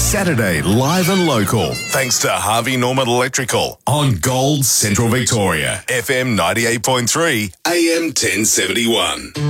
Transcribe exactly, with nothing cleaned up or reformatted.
Saturday live and local. Thanks to Harvey Norman Electrical on Gold Central Victoria. F M ninety-eight point three, A M ten seventy-one.